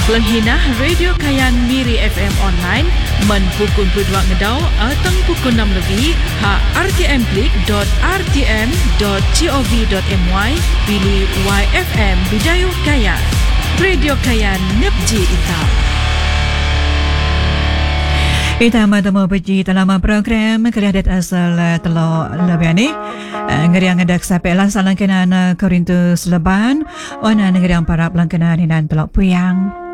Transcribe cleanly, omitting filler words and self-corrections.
Pelenghinah Radio Kayan Miri FM online men pukul 22 ngedau atau pukul 6 lebih ha rtmklik.rtm.gov.my pilih YFM Bidayuh Kayan. Radio Kayan Nepji Ita. Kita bertemu pergi dalam program Keriadat Asal Teluk Lebihan ni. Ngeriang ngedak sampai lansaran kenan Korintus Leban. Wana ngeriang para pelangkenan dan Teluk Puyang.